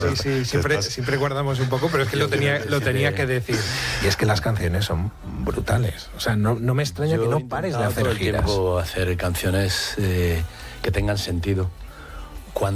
Sí, siempre guardamos un poco, pero es que lo tenía que decir. Y es que las canciones son brutales. O sea, no me extraña que no pares de hacer giras. Yo hacer canciones que tengan sentido.